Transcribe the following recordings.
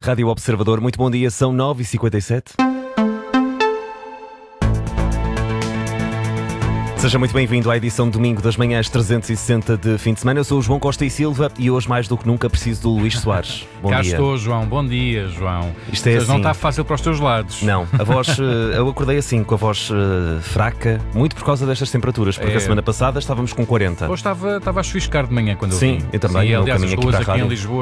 Rádio Observador, muito bom dia, são 9h57. Seja muito bem-vindo à edição de domingo das manhãs 360 de fim de semana. Eu sou o João Costa e Silva e hoje mais do que nunca preciso do Luís Soares. Bom Cá dia. estou, João. Bom dia, João. Isto é assim. Não está fácil para os teus lados. Não, a voz, eu acordei assim, com a voz fraca, muito por causa destas temperaturas, porque a semana passada estávamos com 40. Hoje estava a chuviscar de manhã quando eu Sim, vim. eu também. Sim, aliás, as ruas aqui em rádio. Lisboa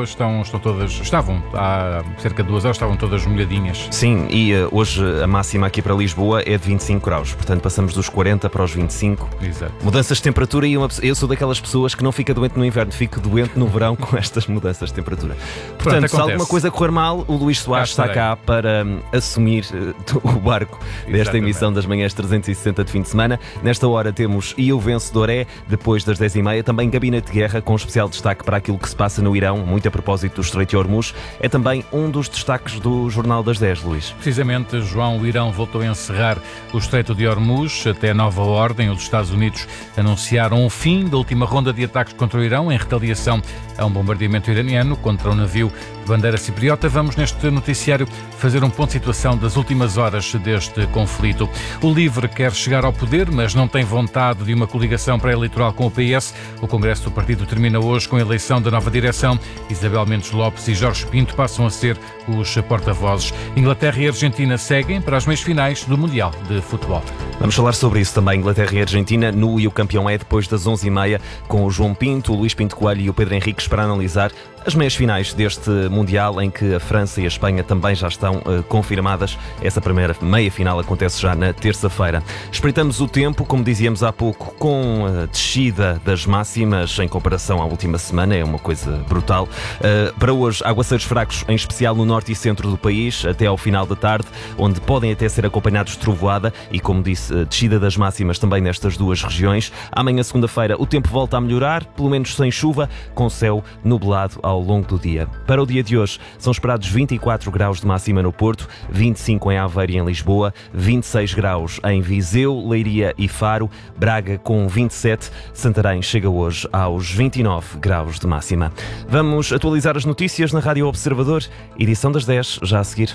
estavam há cerca de 2 horas, estavam todas molhadinhas. Sim, e hoje a máxima aqui para Lisboa é de 25 graus, portanto passamos dos 40 para os 25. Exato. Mudanças de temperatura e eu sou daquelas pessoas que não fica doente no inverno, fico doente no verão com estas mudanças de temperatura. Portanto, se alguma coisa correr mal, o Luís Soares está cá para assumir o barco desta emissão das manhãs 360 de fim de semana. Nesta hora temos E o Vencedor é, depois das 10h30, também Gabinete de Guerra, com especial destaque para aquilo que se passa no Irão, muito a propósito do Estreito de Hormuz. É também um dos destaques do Jornal das 10, Luís. Precisamente, João, o Irão voltou a encerrar o Estreito de Hormuz até nova ordem. Os Estados Unidos anunciaram o fim da última ronda de ataques contra o Irão em retaliação a um bombardeamento iraniano contra um navio de bandeira cipriota. Vamos neste noticiário fazer um ponto de situação das últimas horas deste conflito. O LIVRE quer chegar ao poder, mas não tem vontade de uma coligação pré-eleitoral com o PS. O Congresso do partido termina hoje com a eleição da nova direção. Isabel Mendes Lopes e Jorge Pinto passam a ser os porta-vozes. Inglaterra e Argentina seguem para as meias-finais do Mundial de Futebol. Vamos falar sobre isso também, Inglaterra e Argentina, no E o Campeão é, depois das 11h30, com o João Pinto, o Luís Pinto Coelho e o Pedro Henriques para analisar as meias-finais deste Mundial, em que a França e a Espanha também já estão confirmadas. Essa primeira meia-final acontece já na terça-feira. Espreitamos o tempo, como dizíamos há pouco, com a descida das máximas em comparação à última semana, é uma coisa brutal. Para hoje, aguaceiros fracos, em especial no norte e centro do país, até ao final da tarde, onde podem até ser acompanhados de trovoada e, como disse, descida das máximas também nestas duas regiões. Amanhã, segunda-feira, o tempo volta a melhorar, pelo menos sem chuva, com céu nublado ao longo do dia. Para o dia de hoje, são esperados 24 graus de máxima no Porto, 25 em Aveiro e em Lisboa, 26 graus em Viseu, Leiria e Faro, Braga com 27, Santarém chega hoje aos 29 graus de máxima. Vamos atualizar as notícias na Rádio Observador, edição das 10, já a seguir.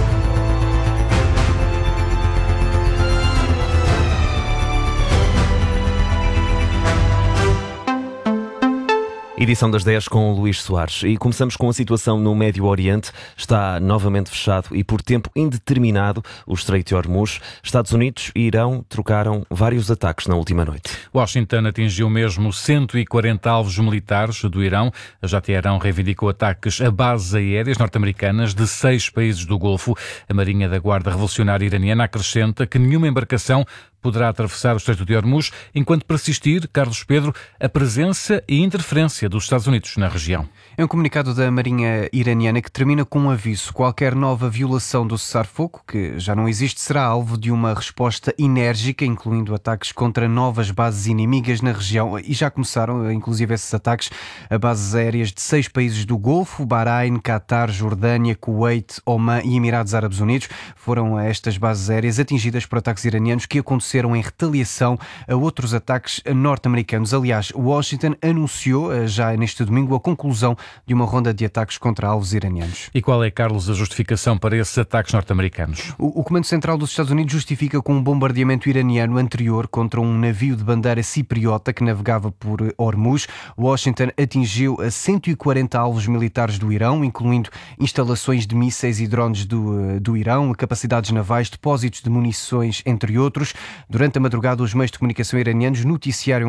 Edição das 10 com o Luís Soares. E começamos com a situação no Médio Oriente. Está novamente fechado e por tempo indeterminado o Estreito de Hormuz. Estados Unidos e Irão trocaram vários ataques na última noite. Washington atingiu mesmo 140 alvos militares do Irão. Já Teherão reivindicou ataques a bases aéreas norte-americanas de 6 países do Golfo. A Marinha da Guarda Revolucionária Iraniana acrescenta que nenhuma embarcação poderá atravessar o Estreito de Hormuz enquanto persistir, Carlos Pedro, a presença e interferência dos Estados Unidos na região. É um comunicado da Marinha iraniana que termina com um aviso. Qualquer nova violação do cessar-fogo, que já não existe, será alvo de uma resposta enérgica, incluindo ataques contra novas bases inimigas na região. E já começaram, inclusive, esses ataques a bases aéreas de 6 países do Golfo: Bahrein, Catar, Jordânia, Kuwait, Omã e Emirados Árabes Unidos. Foram estas bases aéreas atingidas por ataques iranianos que aconteceram em retaliação a outros ataques norte-americanos. Aliás, Washington anunciou já neste domingo a conclusão de uma ronda de ataques contra alvos iranianos. E qual é, Carlos, a justificação para esses ataques norte-americanos? O Comando Central dos Estados Unidos justifica com um bombardeamento iraniano anterior contra um navio de bandeira cipriota que navegava por Hormuz. Washington atingiu 140 alvos militares do Irão, incluindo instalações de mísseis e drones do Irão, capacidades navais, depósitos de munições, entre outros. Durante a madrugada, os meios de comunicação iranianos noticiaram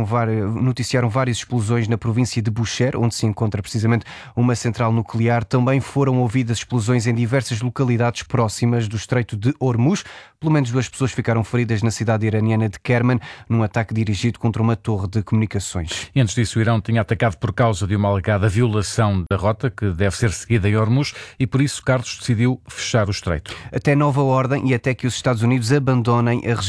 várias explosões na província de Bushehr, onde se encontra precisamente uma central nuclear. Também foram ouvidas explosões em diversas localidades próximas do Estreito de Hormuz. Pelo menos 2 pessoas ficaram feridas na cidade iraniana de Kerman, num ataque dirigido contra uma torre de comunicações. E antes disso, o Irão tinha atacado por causa de uma alegada violação da rota que deve ser seguida em Hormuz e por isso Carlos decidiu fechar o estreito. Até nova ordem e até que os Estados Unidos abandonem a região. O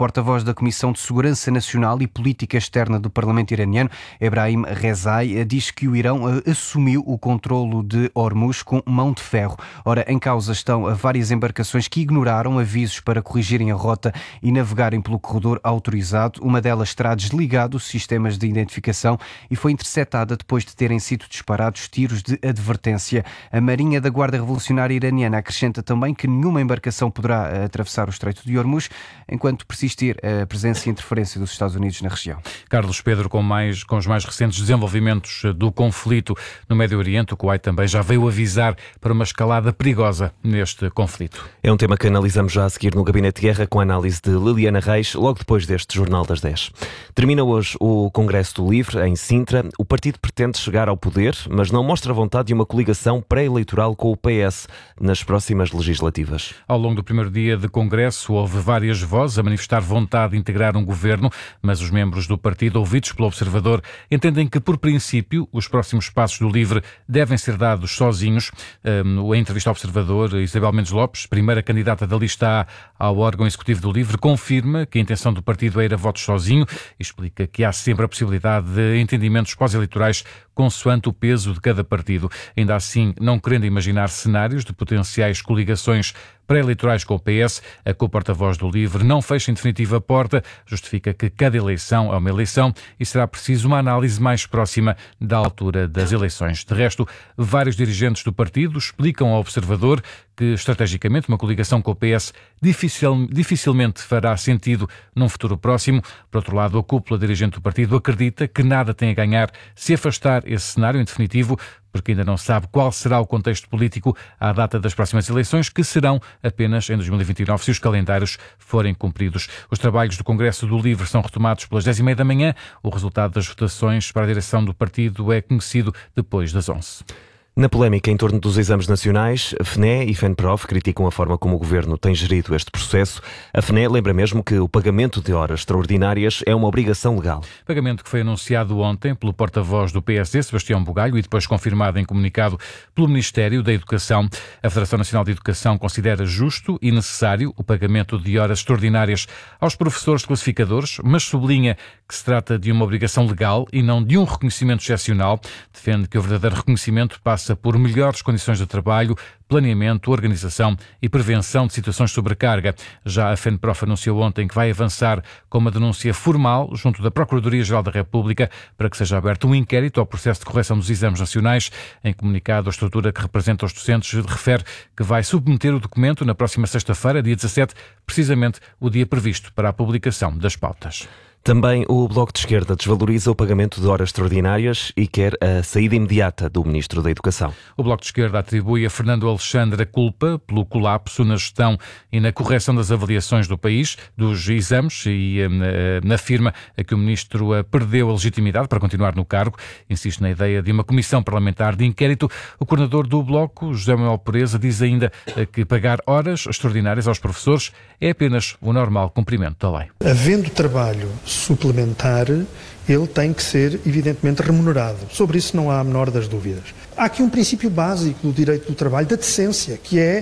porta-voz da Comissão de Segurança Nacional e Política Externa do Parlamento iraniano, Ebrahim Rezai, diz que o Irão assumiu o controlo de Hormuz com mão de ferro. Ora, em causa estão várias embarcações que ignoraram avisos para corrigirem a rota e navegarem pelo corredor autorizado. Uma delas terá desligado os sistemas de identificação e foi interceptada depois de terem sido disparados tiros de advertência. A Marinha da Guarda Revolucionária Iraniana acrescenta também que nenhuma embarcação poderá atravessar o Estreito de Hormuz enquanto persistir a presença e interferência dos Estados Unidos na região. Carlos Pedro, com os mais recentes desenvolvimentos do conflito no Médio Oriente, o Kuwait também já veio avisar para uma escalada perigosa neste conflito. É um tema que analisamos já a seguir no Gabinete de Guerra com a análise de Liliana Reis, logo depois deste Jornal das 10. Termina hoje o Congresso do Livre, em Sintra. O partido pretende chegar ao poder, mas não mostra vontade de uma coligação pré-eleitoral com o PS nas próximas legislativas. Ao longo do primeiro dia de Congresso, houve várias vozes a manifestar vontade de integrar um governo, mas os membros do partido, ouvidos pelo Observador, entendem que, por princípio, os próximos passos do Livre devem ser dados sozinhos. A entrevista ao Observador, Isabel Mendes Lopes, primeira candidata da lista A ao órgão executivo do Livre, confirma que a intenção do partido é ir a votos sozinho e explica que há sempre a possibilidade de entendimentos pós-eleitorais consoante o peso de cada partido. Ainda assim, não querendo imaginar cenários de potenciais coligações pré-eleitorais com o PS, a co-porta-voz do Livre não fecha em definitiva a porta, justifica que cada eleição é uma eleição e será preciso uma análise mais próxima da altura das eleições. De resto, vários dirigentes do partido explicam ao Observador que, estrategicamente, uma coligação com o PS dificilmente fará sentido num futuro próximo. Por outro lado, a cúpula dirigente do partido acredita que nada tem a ganhar se afastar esse cenário em definitivo, porque ainda não sabe qual será o contexto político à data das próximas eleições, que serão apenas em 2029, se os calendários forem cumpridos. Os trabalhos do Congresso do Livre são retomados pelas 10h30 da manhã. O resultado das votações para a direção do partido é conhecido depois das 11h. Na polémica em torno dos exames nacionais, a FNE e FENPROF criticam a forma como o Governo tem gerido este processo. A FNE lembra mesmo que o pagamento de horas extraordinárias é uma obrigação legal. Pagamento que foi anunciado ontem pelo porta-voz do PSD, Sebastião Bugalho, e depois confirmado em comunicado pelo Ministério da Educação. A Federação Nacional de Educação considera justo e necessário o pagamento de horas extraordinárias aos professores classificadores, mas sublinha que se trata de uma obrigação legal e não de um reconhecimento excepcional. Defende que o verdadeiro reconhecimento passa por melhores condições de trabalho, planeamento, organização e prevenção de situações de sobrecarga. Já a FENPROF anunciou ontem que vai avançar com uma denúncia formal junto da Procuradoria-Geral da República para que seja aberto um inquérito ao processo de correção dos exames nacionais. Em comunicado, a estrutura que representa os docentes refere que vai submeter o documento na próxima sexta-feira, dia 17, precisamente o dia previsto para a publicação das pautas. Também o Bloco de Esquerda desvaloriza o pagamento de horas extraordinárias e quer a saída imediata do Ministro da Educação. O Bloco de Esquerda atribui a Fernando Alexandre a culpa pelo colapso na gestão e na correção das avaliações do país, dos exames, e afirma que o Ministro perdeu a legitimidade para continuar no cargo. Insiste na ideia de uma comissão parlamentar de inquérito. O coordenador do Bloco, José Manuel Pureza, diz ainda que pagar horas extraordinárias aos professores é apenas o normal cumprimento da lei. Havendo trabalho suplementar, ele tem que ser evidentemente remunerado. Sobre isso não há a menor das dúvidas. Há aqui um princípio básico do direito do trabalho, da decência, que é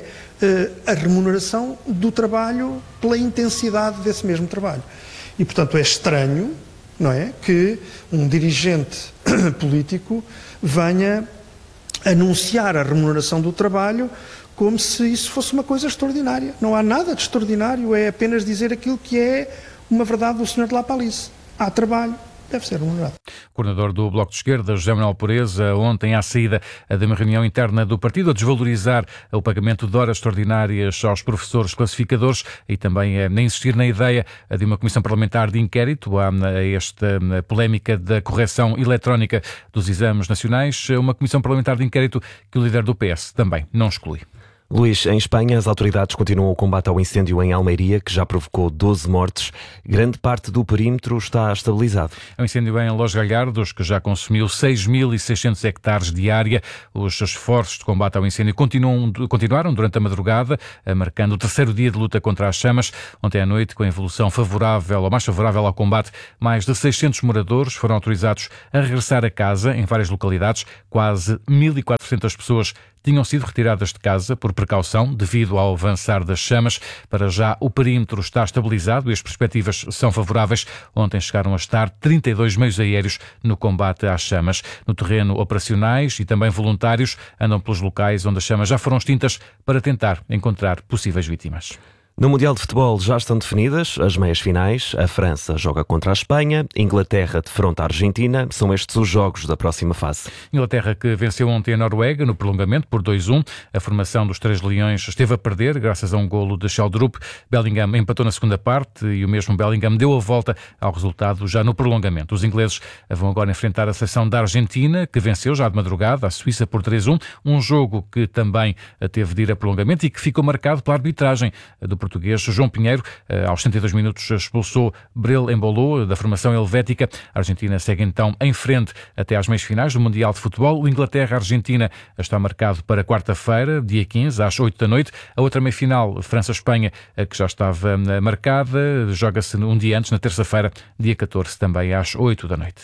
a remuneração do trabalho pela intensidade desse mesmo trabalho. E, portanto, é estranho, não é, que um dirigente político venha anunciar a remuneração do trabalho como se isso fosse uma coisa extraordinária. Não há nada de extraordinário, é apenas dizer aquilo que é uma verdade do Sr. de La Palice. Há trabalho, deve ser remunerado. O coordenador do Bloco de Esquerda, José Manuel Pureza, ontem à saída de uma reunião interna do partido a desvalorizar o pagamento de horas extraordinárias aos professores classificadores e também a insistir na ideia de uma comissão parlamentar de inquérito a esta polémica da correção eletrónica dos exames nacionais, uma comissão parlamentar de inquérito que o líder do PS também não exclui. Luís, em Espanha, as autoridades continuam o combate ao incêndio em Almeiria, que já provocou 12 mortes. Grande parte do perímetro está estabilizado. É um incêndio em Los Galhardos, que já consumiu 6.600 hectares de área. Os esforços de combate ao incêndio continuaram durante a madrugada, marcando o terceiro dia de luta contra as chamas. Ontem à noite, com a evolução favorável ou mais favorável ao combate, mais de 600 moradores foram autorizados a regressar a casa em várias localidades. Quase 1.400 pessoas tinham sido retiradas de casa por precaução devido ao avançar das chamas. Para já, o perímetro está estabilizado e as perspectivas são favoráveis. Ontem chegaram a estar 32 meios aéreos no combate às chamas. No terreno, operacionais e também voluntários andam pelos locais onde as chamas já foram extintas para tentar encontrar possíveis vítimas. No Mundial de Futebol já estão definidas as meias finais. A França joga contra a Espanha, Inglaterra defronta a Argentina. São estes os jogos da próxima fase. Inglaterra que venceu ontem a Noruega no prolongamento por 2-1. A formação dos Três Leões esteve a perder graças a um golo de Sheldrup. Bellingham empatou na segunda parte e o mesmo Bellingham deu a volta ao resultado já no prolongamento. Os ingleses vão agora enfrentar a seleção da Argentina, que venceu já de madrugada a Suíça por 3-1. Um jogo que também teve de ir a prolongamento e que ficou marcado pela arbitragem do português João Pinheiro. Aos 72 minutos expulsou Brel Embolo da formação helvética. A Argentina segue então em frente até às meias finais do Mundial de Futebol. O Inglaterra-Argentina está marcado para quarta-feira, dia 15, às 8 da noite. A outra meia-final, França-Espanha, que já estava marcada, joga-se um dia antes, na terça-feira, dia 14, também às 8 da noite.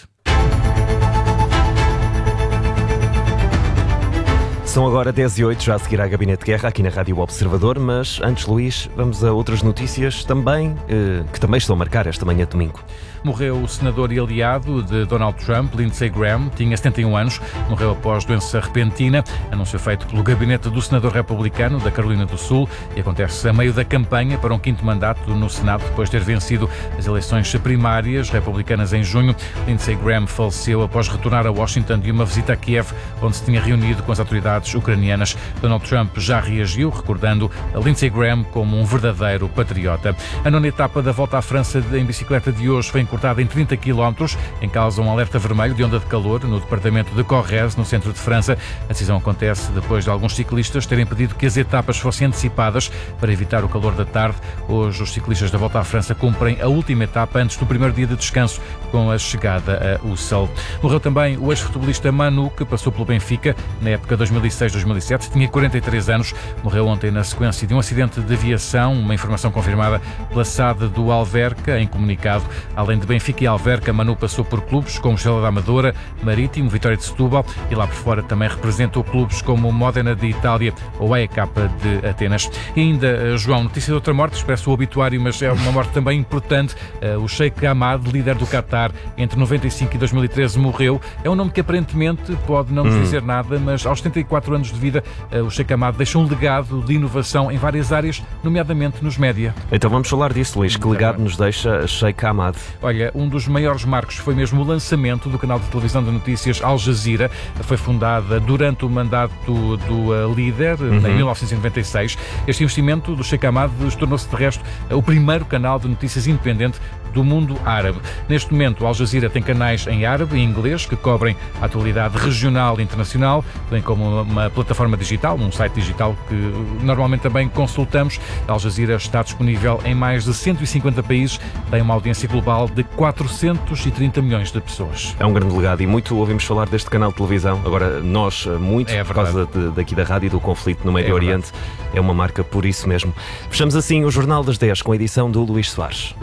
São agora 10h08, já a seguir à Gabinete de Guerra, aqui na Rádio Observador, mas antes, Luís, vamos a outras notícias também, que também estão a marcar esta manhã de domingo. Morreu o senador e aliado de Donald Trump, Lindsey Graham, tinha 71 anos, morreu após doença repentina, anúncio feito pelo gabinete do senador republicano da Carolina do Sul e acontece a meio da campanha para um quinto mandato no Senado, depois de ter vencido as eleições primárias republicanas em junho. Lindsey Graham faleceu após retornar a Washington de uma visita a Kiev, onde se tinha reunido com as autoridades ucranianas. Donald Trump já reagiu, recordando a Lindsey Graham como um verdadeiro patriota. A nona etapa da Volta à França em bicicleta de hoje foi encurtada em 30 km, em causa um alerta vermelho de onda de calor no departamento de Corrèze, no centro de França. A decisão acontece depois de alguns ciclistas terem pedido que as etapas fossem antecipadas para evitar o calor da tarde. Hoje os ciclistas da Volta à França cumprem a última etapa antes do primeiro dia de descanso, com a chegada a Ussel. Morreu também o ex-futebolista Manu, que passou pelo Benfica na época 2006-2007, tinha 43 anos, morreu ontem na sequência de um acidente de aviação, uma informação confirmada pela SAD do Alverca, em comunicado. Além de Benfica e Alverca, Manu passou por clubes como Estrela da Amadora, Marítimo, Vitória de Setúbal e lá por fora também representou clubes como Modena de Itália ou AEK de Atenas. E ainda, João, notícia de outra morte, expresso o obituário, mas é uma morte também importante. O Sheikh Ahmad, líder do Qatar, entre 95 e 2013 morreu. É um nome que aparentemente pode não nos dizer nada, mas aos 74 anos de vida, o Sheikh Ahmad deixa um legado de inovação em várias áreas, nomeadamente nos média. Então vamos falar disso, Luís. Que legado nos deixa Sheikh Ahmad? Olha, um dos maiores marcos foi mesmo o lançamento do canal de televisão de notícias Al Jazeera. Foi fundada durante o mandato do líder, em 1996. Este investimento do Sheikh Ahmad tornou-se, de resto, o primeiro canal de notícias independente do mundo árabe. Neste momento, Al Jazeera tem canais em árabe e inglês que cobrem a atualidade regional e internacional, bem como uma plataforma digital, um site digital que normalmente também consultamos. Al Jazeera está disponível em mais de 150 países, tem uma audiência global de 430 milhões de pessoas. É um grande legado e muito ouvimos falar deste canal de televisão. Agora, nós, muito, por causa daqui da rádio e do conflito no Médio Oriente, é uma marca por isso mesmo. Fechamos assim o Jornal das 10 com a edição do Luís Soares.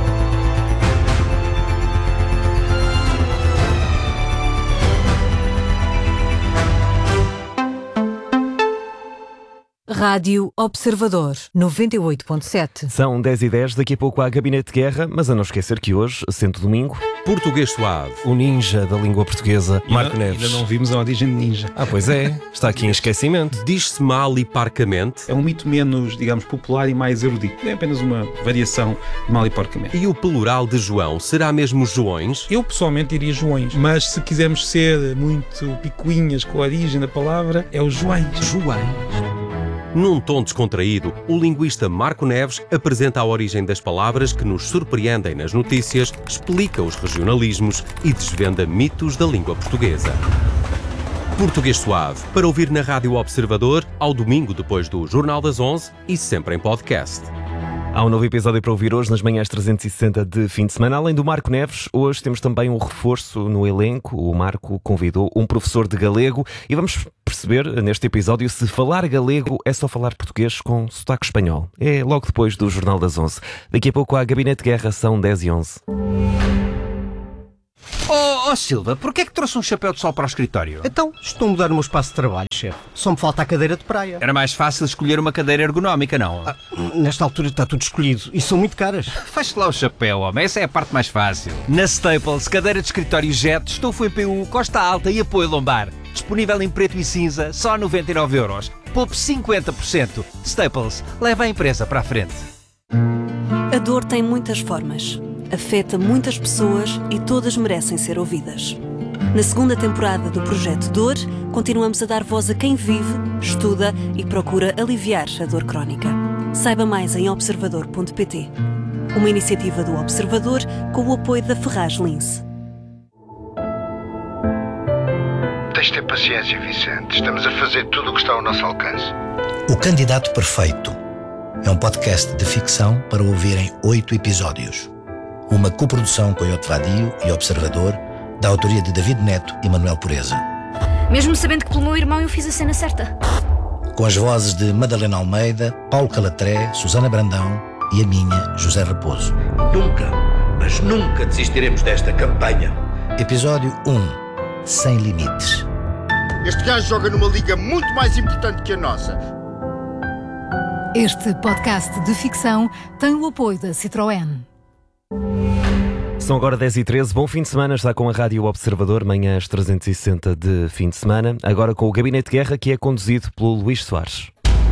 Rádio Observador 98.7. São 10h10, daqui a pouco há Gabinete de Guerra, mas a não esquecer que hoje, sendo domingo, Português Suave, o ninja da língua portuguesa, Marco Neves. Ainda não vimos a origem de ninja. Pois é, está aqui em esquecimento. diz-se mal e parcamente. É um mito menos, digamos, popular e mais erudito. É apenas uma variação de mal e porcamente. E o plural de João será mesmo Joões? Eu pessoalmente diria Joões, mas se quisermos ser muito picuinhas com a origem da palavra, é o Joões. Num tom descontraído, o linguista Marco Neves apresenta a origem das palavras que nos surpreendem nas notícias, explica os regionalismos e desvenda mitos da língua portuguesa. Português Suave, para ouvir na Rádio Observador, ao domingo depois do Jornal das 11 e sempre em podcast. Há um novo episódio para ouvir hoje nas manhãs 360 de fim de semana. Além do Marco Neves, hoje temos também um reforço no elenco. O Marco convidou um professor de galego e vamos perceber neste episódio se falar galego é só falar português com sotaque espanhol. É logo depois do Jornal das 11. Daqui a pouco há Gabinete de Guerra, são 10h11. Silva, porquê é que trouxe um chapéu de sol para o escritório? Então, estou a mudar o meu espaço de trabalho, chefe. Só me falta a cadeira de praia. Era mais fácil escolher uma cadeira ergonómica, não? Nesta altura está tudo escolhido e são muito caras. Feche lá o chapéu, homem. Essa é a parte mais fácil. Na Staples, cadeira de escritório Jet, estofo em PU, costa alta e apoio lombar. Disponível em preto e cinza, só 99€. Poupe 50%. Staples, leva a empresa para a frente. A dor tem muitas formas. Afeta muitas pessoas e todas merecem ser ouvidas. Na segunda temporada do Projeto Dor, continuamos a dar voz a quem vive, estuda e procura aliviar a dor crónica. Saiba mais em observador.pt. Uma iniciativa do Observador com o apoio da Ferraz Lince. Tens de ter paciência, Vicente. Estamos a fazer tudo o que está ao nosso alcance. O Candidato Perfeito é um podcast de ficção para ouvir em 8 episódios. Uma coprodução com Iote Vadio e Observador, da autoria de David Neto e Manuel Pureza. Mesmo sabendo que pelo meu irmão eu fiz a cena certa. Com as vozes de Madalena Almeida, Paulo Calatré, Susana Brandão e a minha, José Raposo. Nunca, mas nunca desistiremos desta campanha. Episódio 1. Sem limites. Este gajo joga numa liga muito mais importante que a nossa. Este podcast de ficção tem o apoio da Citroën. São agora 10h13, bom fim de semana, está com a Rádio Observador, manhãs 360 de fim de semana, agora com o Gabinete de Guerra, que é conduzido pelo Luís Soares.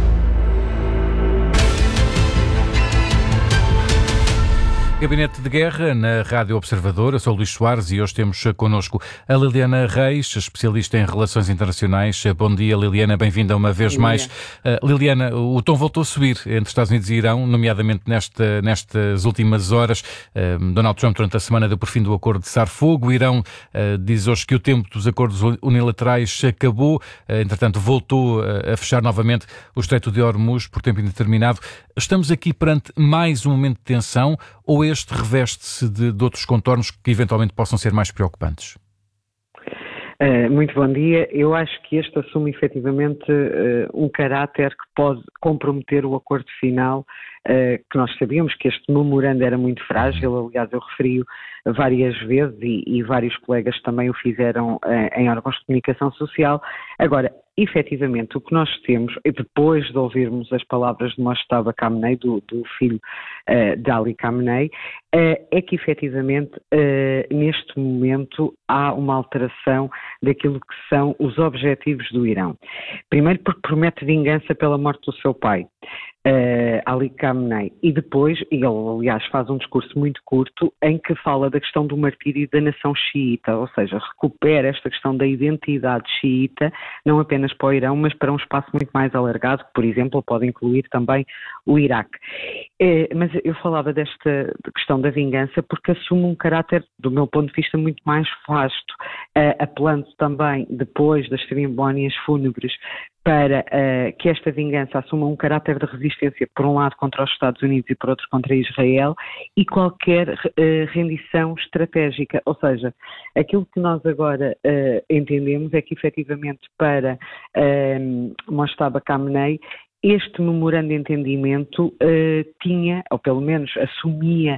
Gabinete de Guerra na Rádio Observador. Eu sou o Luís Soares e hoje temos connosco a Liliana Reis, especialista em relações internacionais. Bom dia, Liliana, bem-vinda uma vez mais. Liliana, o tom voltou a subir entre Estados Unidos e Irão, nomeadamente nestas últimas horas. Donald Trump, durante a semana, deu por fim do acordo de cessar-fogo. O Irão diz hoje que o tempo dos acordos unilaterais acabou. Entretanto, voltou a fechar novamente o Estreito de Hormuz por tempo indeterminado. Estamos aqui perante mais um momento de tensão ou este reveste-se de outros contornos que eventualmente possam ser mais preocupantes? Muito bom dia. Eu acho que este assume efetivamente um caráter que pode comprometer o acordo final, que nós sabíamos que este memorando era muito frágil, aliás eu referi-o várias vezes e vários colegas também o fizeram em órgãos de comunicação social. Agora, efetivamente, o que nós temos, depois de ouvirmos as palavras de Mojtaba Khamenei, do filho de Ali Khamenei, é que efetivamente neste momento há uma alteração daquilo que são os objetivos do Irão. Primeiro porque promete vingança pela morte do seu pai, Ali Khamenei, e depois, ele aliás faz um discurso muito curto em que fala da questão do martírio da nação xiita, ou seja, recupera esta questão da identidade xiita, não apenas para o Irão, mas para um espaço muito mais alargado, que, por exemplo, pode incluir também o Iraque. Mas eu falava desta questão da vingança porque assume um caráter, do meu ponto de vista, muito mais vasto, apelando também, depois das cerimónias fúnebres, para que esta vingança assuma um caráter de resistência, por um lado, contra os Estados Unidos e, por outro, contra Israel, e qualquer rendição estratégica. Ou seja, aquilo que nós agora entendemos é que, efetivamente, para Mojtaba Khamenei, este memorando de entendimento tinha, ou pelo menos assumia,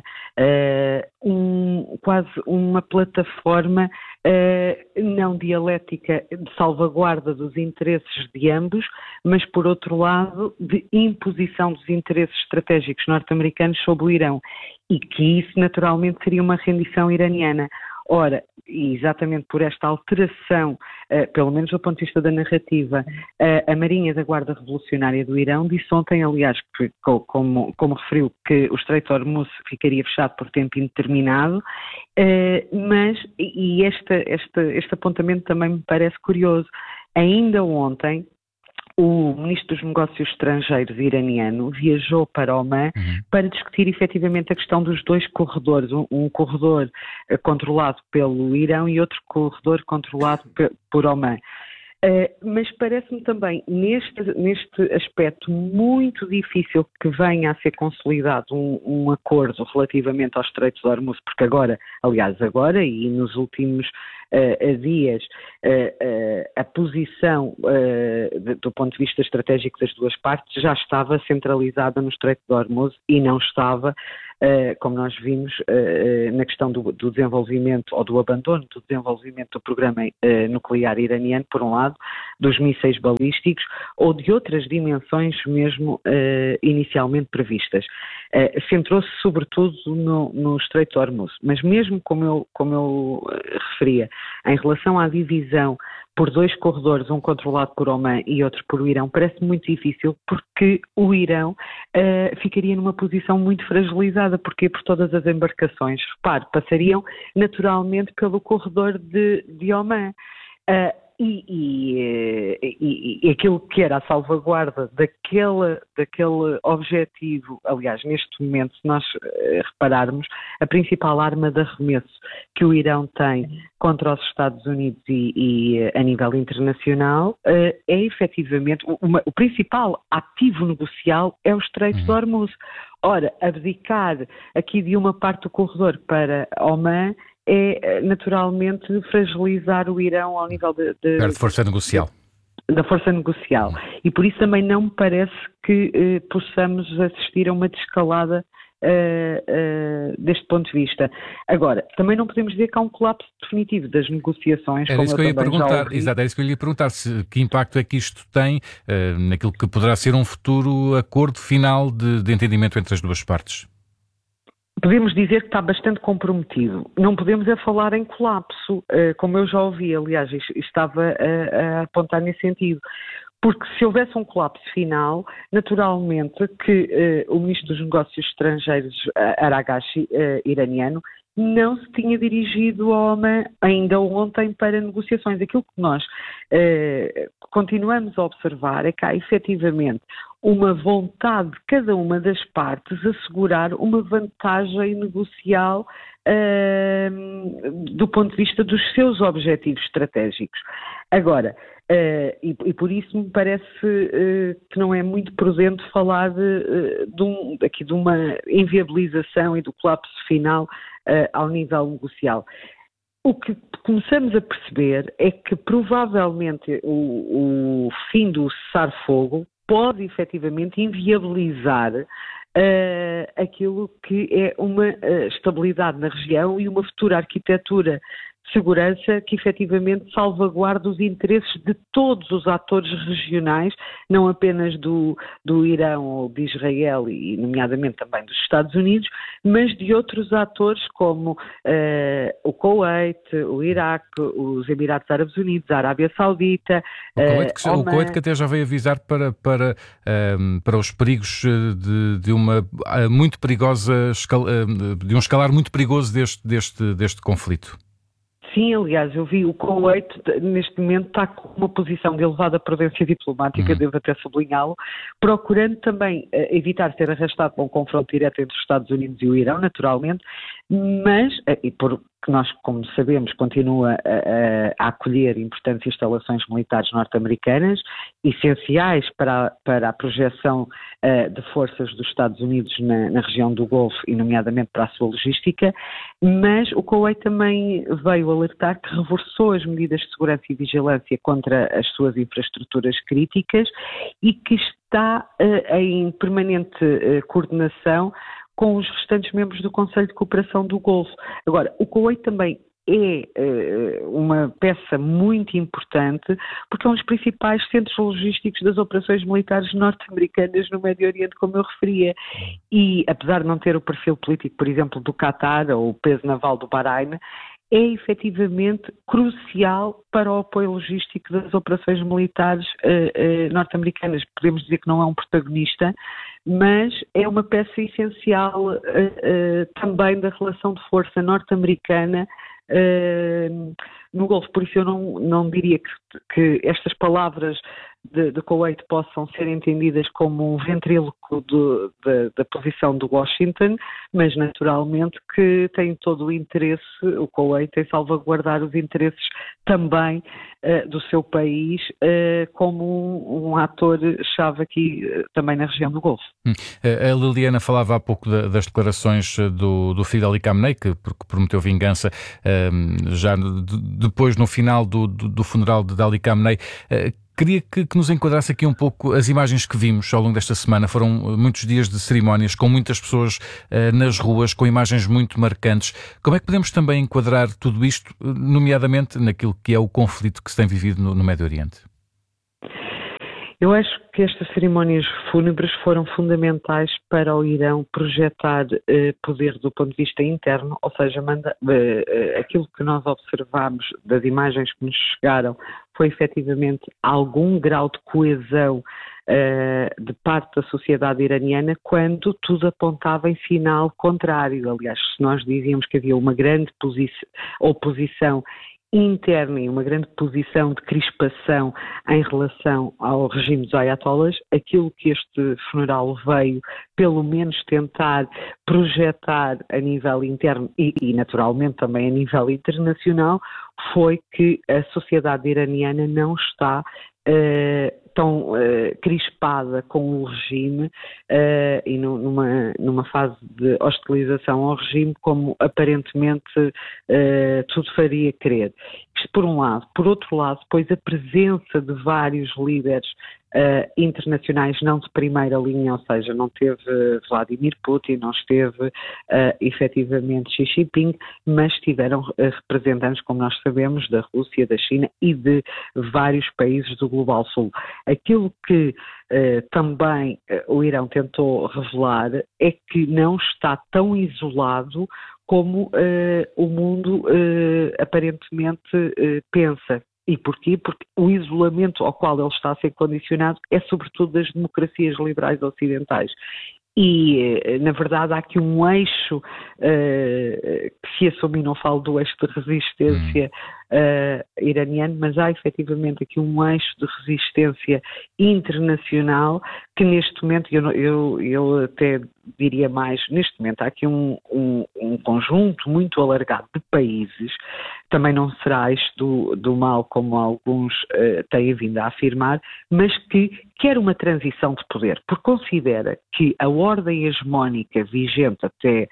quase uma plataforma não dialética de salvaguarda dos interesses de ambos, mas por outro lado de imposição dos interesses estratégicos norte-americanos sobre o Irão, e que isso naturalmente seria uma rendição iraniana. Ora, e exatamente por esta alteração, pelo menos do ponto de vista da narrativa, a Marinha da Guarda Revolucionária do Irão disse ontem, aliás, que, como referiu, que o Estreito de Hormuz ficaria fechado por tempo indeterminado, mas, e este apontamento também me parece curioso, ainda ontem o Ministro dos Negócios Estrangeiros iraniano viajou para Omã para discutir efetivamente a questão dos dois corredores, um corredor controlado pelo Irão e outro corredor controlado por Omã. Mas parece-me também, neste aspecto muito difícil que venha a ser consolidado um acordo relativamente ao Estreito de Hormuz, porque agora e nos últimos dias, a posição do ponto de vista estratégico das duas partes já estava centralizada no Estreito de Hormuz e não estava como nós vimos na questão do desenvolvimento ou do abandono do desenvolvimento do programa nuclear iraniano, por um lado, dos mísseis balísticos ou de outras dimensões mesmo inicialmente previstas. Centrou-se sobretudo no Estreito de Hormuz, mas mesmo como eu referia, em relação à divisão por 2 corredores, um controlado por Oman e outro por o Irão, parece muito difícil porque o Irão ficaria numa posição muito fragilizada, porque por todas as embarcações, repare, passariam naturalmente pelo corredor de Oman. E aquilo que era a salvaguarda daquele objetivo, aliás, neste momento, se nós repararmos, a principal arma de arremesso que o Irão tem contra os Estados Unidos e a nível internacional é efetivamente, o principal ativo negocial é o Estreito de Hormuz. Ora, abdicar aqui de uma parte do corredor para Oman é naturalmente fragilizar o Irão ao nível da força negocial. Da força negocial. E por isso também não me parece que possamos assistir a uma desescalada deste ponto de vista. Agora, também não podemos dizer que há um colapso definitivo das negociações. Era isso que eu ia perguntar, exato, era isso que eu lhe ia perguntar, que impacto é que isto tem naquilo que poderá ser um futuro acordo final de entendimento entre as duas partes? Podemos dizer que está bastante comprometido. Não podemos falar em colapso, como eu já ouvi, aliás, estava a apontar nesse sentido. Porque se houvesse um colapso final, naturalmente que o Ministro dos Negócios Estrangeiros, Aragashi, iraniano, não se tinha dirigido ao Oman ainda ontem para negociações. Aquilo que nós continuamos a observar é que há efetivamente uma vontade de cada uma das partes assegurar uma vantagem negocial do ponto de vista dos seus objetivos estratégicos. Agora, e por isso me parece que não é muito prudente falar aqui de uma inviabilização e do colapso final ao nível negocial. O que começamos a perceber é que provavelmente o fim do cessar-fogo pode efetivamente inviabilizar aquilo que é uma estabilidade na região e uma futura arquitetura de segurança que efetivamente salvaguarda os interesses de todos os atores regionais, não apenas do Irão ou de Israel e nomeadamente também dos Estados Unidos, mas de outros atores como o Kuwait, o Iraque, os Emirados Árabes Unidos, a Arábia Saudita, o Kuwait que até já veio avisar para os perigos de uma muito perigosa de um escalar muito perigoso deste conflito. Sim, aliás, eu vi o Kuwait, neste momento, está com uma posição de elevada prudência diplomática, devo até sublinhá-lo, procurando também evitar ser arrastado para um confronto direto entre os Estados Unidos e o Irão, naturalmente, mas, e porque nós, como sabemos, continua a acolher importantes instalações militares norte-americanas, essenciais para a projeção de forças dos Estados Unidos na região do Golfo e nomeadamente para a sua logística, mas o Kuwait também veio alertar que reforçou as medidas de segurança e vigilância contra as suas infraestruturas críticas e que está em permanente coordenação com os restantes membros do Conselho de Cooperação do Golfo. Agora, o Kuwait também é uma peça muito importante porque é um dos principais centros logísticos das operações militares norte-americanas no Médio Oriente, como eu referia. E, apesar de não ter o perfil político, por exemplo, do Qatar ou o peso naval do Bahrein, é efetivamente crucial para o apoio logístico das operações militares norte-americanas. Podemos dizer que não é um protagonista, mas é uma peça essencial também da relação de força norte-americana no Golfo. Por isso eu não diria que estas palavras de Kuwait possam ser entendidas como um ventríloco da posição de Washington, mas naturalmente que tem todo o interesse, o Kuwait, em salvaguardar os interesses também do seu país como um ator-chave aqui também na região do Golfo. A Liliana falava há pouco das declarações do filho Ali Khamenei, que prometeu vingança já depois no final do funeral de Ali Khamenei. Queria que nos enquadrasse aqui um pouco as imagens que vimos ao longo desta semana. Foram muitos dias de cerimónias, com muitas pessoas nas ruas, com imagens muito marcantes. Como é que podemos também enquadrar tudo isto, nomeadamente naquilo que é o conflito que se tem vivido no Médio Oriente? Eu acho que estas cerimónias fúnebres foram fundamentais para o Irão projetar poder do ponto de vista interno, ou seja, aquilo que nós observamos das imagens que nos chegaram foi efetivamente algum grau de coesão de parte da sociedade iraniana, quando tudo apontava em sinal contrário. Aliás, se nós dizíamos que havia uma grande oposição interna e uma grande posição de crispação em relação ao regime dos ayatollahs, aquilo que este funeral veio, pelo menos, tentar projetar a nível interno e naturalmente também a nível internacional, foi que a sociedade iraniana não está tão crispada com o regime e numa fase de hostilização ao regime como aparentemente tudo faria crer. Isto por um lado. Por outro lado, pois a presença de vários líderes internacionais não de primeira linha, ou seja, não teve Vladimir Putin, não esteve efetivamente Xi Jinping, mas tiveram representantes, como nós sabemos, da Rússia, da China e de vários países do Global Sul. Aquilo que também o Irão tentou revelar é que não está tão isolado como o mundo aparentemente pensa. E porquê? Porque o isolamento ao qual ele está a ser condicionado é sobretudo das democracias liberais ocidentais. E, na verdade, há aqui um eixo que se assume, não falo do eixo de resistência iraniano, mas há efetivamente aqui um eixo de resistência internacional que neste momento, eu até diria mais, neste momento há aqui um conjunto muito alargado de países, também não será isto do mal como alguns têm vindo a afirmar, mas que quer uma transição de poder, porque considera que a ordem hegemónica vigente até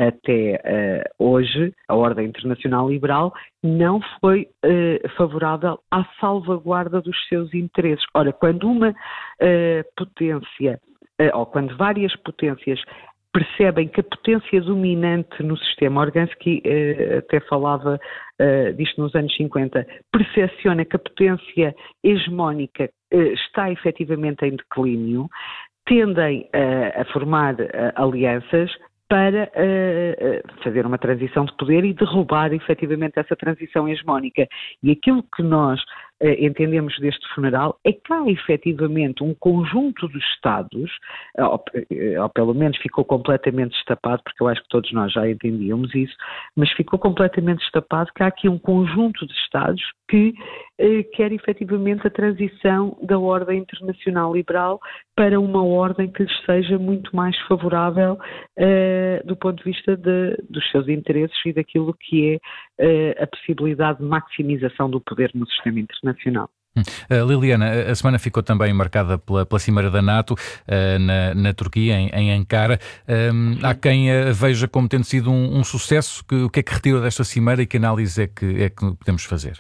hoje, a ordem internacional liberal, não foi favorável à salvaguarda dos seus interesses. Ora, quando uma potência, ou quando várias potências percebem que a potência dominante no sistema, Organsky até falava disto nos anos 50, percepciona que a potência hegemónica está efetivamente em declínio, tendem a formar alianças para fazer uma transição de poder e derrubar efetivamente essa transição hegemónica. E aquilo que nós entendemos deste funeral é que há efetivamente um conjunto de Estados, ou pelo menos ficou completamente destapado, porque eu acho que todos nós já entendíamos isso, mas ficou completamente destapado que há aqui um conjunto de Estados que quer efetivamente a transição da ordem internacional liberal para uma ordem que lhes seja muito mais favorável do ponto de vista dos seus interesses e daquilo que é a possibilidade de maximização do poder no sistema internacional. Liliana, a semana ficou também marcada pela cimeira da NATO na Turquia, em Ankara. Há quem a veja como tendo sido um sucesso. O que é que retirou desta cimeira e que análise é que podemos fazer?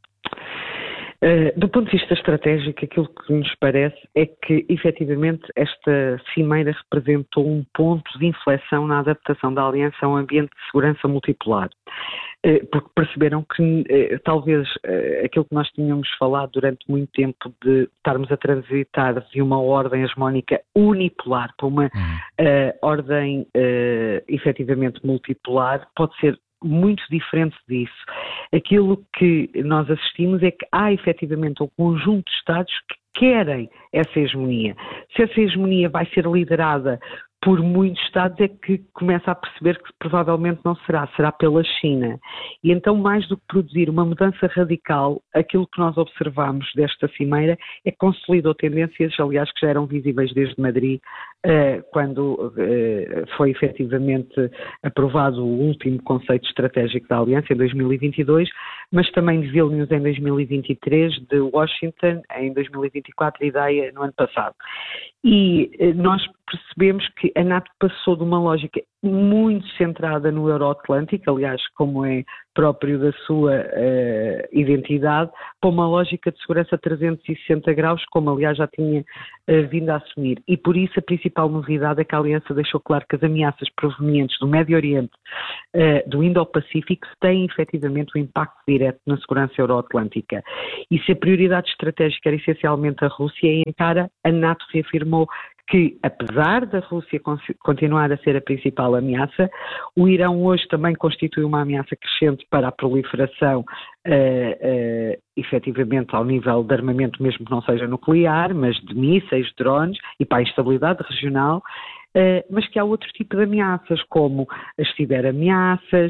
Do ponto de vista estratégico, aquilo que nos parece é que, efetivamente, esta cimeira representou um ponto de inflexão na adaptação da aliança a um ambiente de segurança multipolar. Porque perceberam que talvez aquilo que nós tínhamos falado durante muito tempo de estarmos a transitar de uma ordem hegemónica unipolar para uma ordem efetivamente multipolar pode ser muito diferente disso. Aquilo que nós assistimos é que há efetivamente um conjunto de Estados que querem essa hegemonia. Se essa hegemonia vai ser liderada por muitos Estados, é que começa a perceber que provavelmente não será pela China. E então, mais do que produzir uma mudança radical, aquilo que nós observamos desta cimeira é que consolidou tendências, aliás, que já eram visíveis desde Madrid, quando foi efetivamente aprovado o último conceito estratégico da Aliança, em 2022, mas também de Vilnius em 2023, de Washington em 2024 e da Haia no ano passado. E nós percebemos que a NATO passou de uma lógica muito centrada no Euroatlântico, aliás, como é próprio da sua identidade, para uma lógica de segurança 360 graus, como aliás já tinha vindo a assumir. E por isso a principal novidade é que a Aliança deixou claro que as ameaças provenientes do Médio Oriente, do Indo-Pacífico, têm efetivamente um impacto direto na segurança euroatlântica. E se a prioridade estratégica era essencialmente a Rússia, em cara, a NATO reafirmou que, apesar da Rússia continuar a ser a principal ameaça, o Irão hoje também constitui uma ameaça crescente para a proliferação, efetivamente ao nível de armamento, mesmo que não seja nuclear, mas de mísseis, drones, e para a instabilidade regional, mas que há outro tipo de ameaças, como as ciberameaças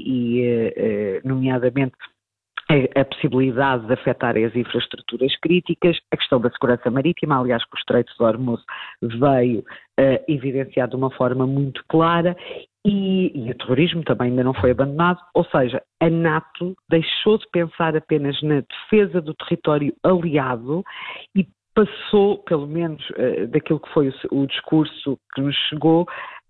nomeadamente, a possibilidade de afetar as infraestruturas críticas, a questão da segurança marítima, aliás, que o Estreito de Hormuz veio evidenciar de uma forma muito clara, e o terrorismo também ainda não foi abandonado, ou seja, a NATO deixou de pensar apenas na defesa do território aliado e passou, pelo menos daquilo que foi o discurso que nos chegou,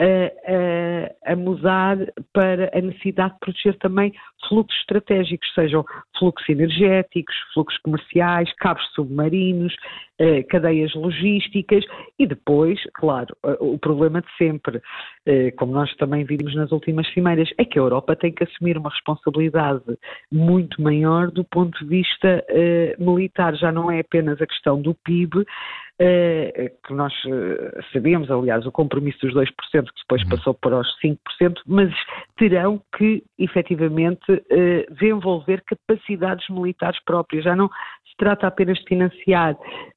a mudar para a necessidade de proteger também fluxos estratégicos, sejam fluxos energéticos, fluxos comerciais, cabos submarinos, cadeias logísticas e depois, claro, o problema de sempre, como nós também vimos nas últimas cimeiras, é que a Europa tem que assumir uma responsabilidade muito maior do ponto de vista militar. Já não é apenas a questão do PIB, que nós sabemos, aliás, o compromisso dos 2% que depois passou para os 5%, mas terão que efetivamente desenvolver capacidades militares próprias. Já não se trata apenas de financiar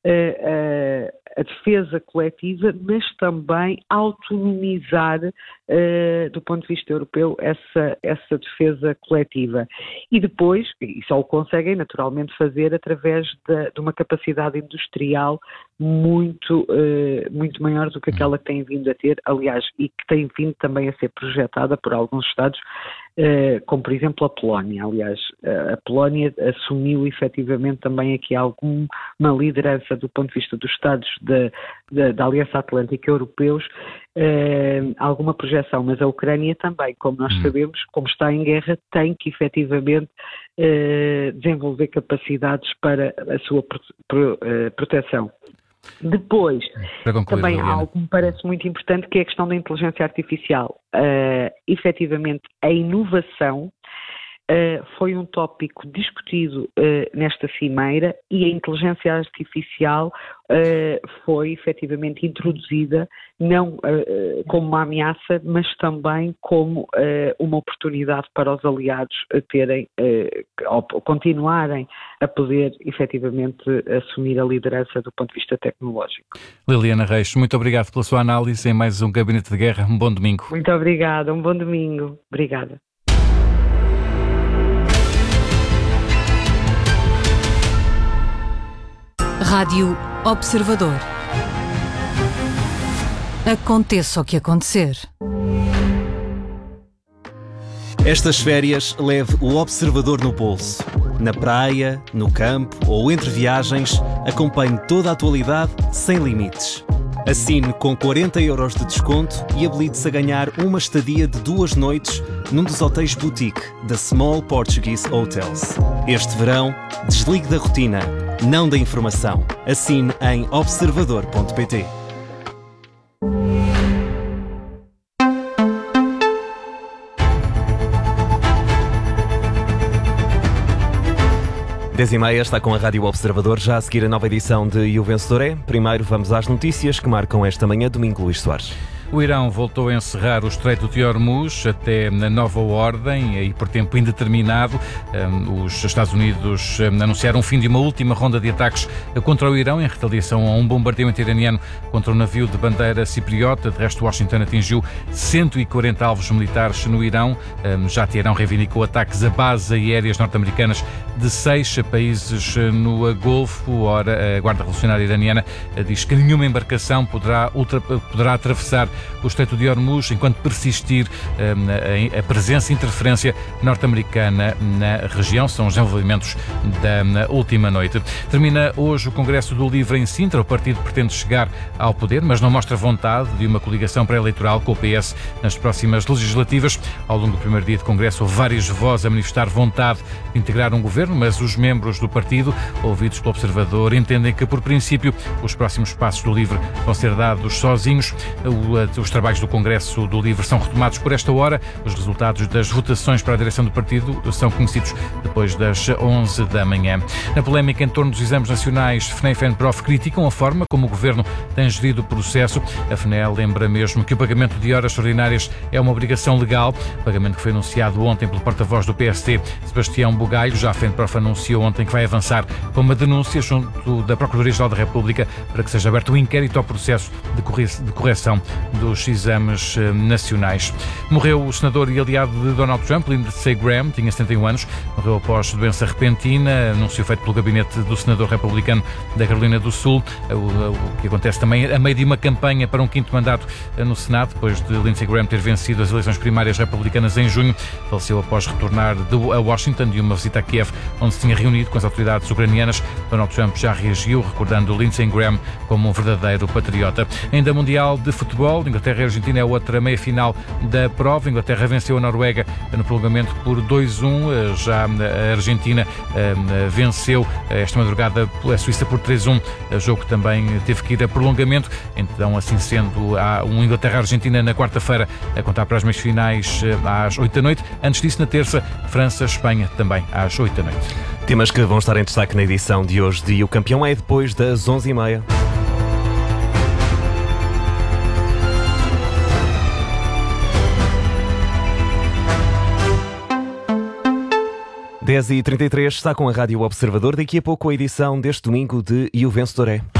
a defesa coletiva, mas também autonomizar, do ponto de vista europeu, essa defesa coletiva. E depois, e só o conseguem naturalmente fazer através de uma capacidade industrial muito maior do que aquela que têm vindo a ter, aliás, e que tem vindo também a ser projetada por alguns Estados, como por exemplo a Polónia. Aliás, a Polónia assumiu efetivamente também aqui alguma liderança do ponto de vista dos Estados da Aliança Atlântica Europeus, alguma projeção, mas a Ucrânia também, como nós sabemos, como está em guerra, tem que efetivamente desenvolver capacidades para a sua proteção. Depois, também há algo que me parece muito importante, que é a questão da inteligência artificial. Efetivamente, a inovação foi um tópico discutido nesta cimeira e a inteligência artificial foi efetivamente introduzida não como uma ameaça, mas também como uma oportunidade para os aliados terem, ou continuarem a poder efetivamente assumir a liderança do ponto de vista tecnológico. Liliana Reis, muito obrigado pela sua análise em mais um Gabinete de Guerra. Um bom domingo. Muito obrigada, um bom domingo. Obrigada. Rádio Observador. Aconteça o que acontecer. Estas férias leve o Observador no bolso. Na praia, no campo ou entre viagens, acompanhe toda a atualidade sem limites. Assine com 40 € de desconto e habilite-se a ganhar uma estadia de 2 noites num dos hotéis boutique da Small Portuguese Hotels. Este verão, desligue da rotina, não da informação. Assine em observador.pt. Dez e meia está com a Rádio Observador, já a seguir a nova edição de E o Vencedor é. Primeiro vamos às notícias que marcam esta manhã. Domingo Luís Soares. O Irão voltou a encerrar o Estreito de Hormuz até na nova ordem e por tempo indeterminado. Os Estados Unidos anunciaram o fim de uma última ronda de ataques contra o Irão em retaliação a um bombardeamento iraniano contra um navio de bandeira cipriota. De resto, Washington atingiu 140 alvos militares no Irão. Já Teherão reivindicou ataques a bases aéreas norte-americanas de 6 países no Golfo. Ora, a Guarda Revolucionária Iraniana diz que nenhuma embarcação poderá atravessar o Estreito de Hormuz enquanto persistir a presença e interferência norte-americana na região. São os desenvolvimentos da última noite. Termina hoje o Congresso do Livre em Sintra. O partido pretende chegar ao poder, mas não mostra vontade de uma coligação pré-eleitoral com o PS nas próximas legislativas. Ao longo do primeiro dia de Congresso, houve várias vozes a manifestar vontade de integrar um governo, mas os membros do partido, ouvidos pelo Observador, entendem que, por princípio, os próximos passos do Livre vão ser dados sozinhos. Os trabalhos do Congresso do Livre são retomados por esta hora. Os resultados das votações para a direção do partido são conhecidos depois das 11 da manhã. Na polémica em torno dos exames nacionais, FNE e FENPROF criticam a forma como o Governo tem gerido o processo. A FNE lembra mesmo que o pagamento de horas extraordinárias é uma obrigação legal, pagamento que foi anunciado ontem pelo porta-voz do PST, Sebastião Bugalho. Já a FENPROF anunciou ontem que vai avançar com uma denúncia junto da Procuradoria-Geral da República para que seja aberto um inquérito ao processo de correção dos exames nacionais. Morreu o senador e aliado de Donald Trump, Lindsey Graham, tinha 71 anos, morreu após doença repentina, anúncio feito pelo gabinete do senador republicano da Carolina do Sul, o que acontece também a meio de uma campanha para um quinto mandato no Senado, depois de Lindsey Graham ter vencido as eleições primárias republicanas em junho. Faleceu após retornar a Washington de uma visita a Kiev, onde se tinha reunido com as autoridades ucranianas. Donald Trump já reagiu, recordando Lindsey Graham como um verdadeiro patriota. Ainda Mundial de Futebol, Inglaterra e Argentina é outra meia-final da prova. A Inglaterra venceu a Noruega no prolongamento por 2-1. Já a Argentina venceu esta madrugada a Suíça por 3-1. O jogo também teve que ir a prolongamento. Então, assim sendo, há um Inglaterra-Argentina na quarta-feira a contar para as meias finais às 8 da noite. Antes disso, na terça, França-Espanha também às 8 da noite. Temas que vão estar em destaque na edição de hoje de O Campeão é depois das 11h30. 10h33 está com a Rádio Observador. Daqui a pouco a edição deste domingo de E o Vencedor é.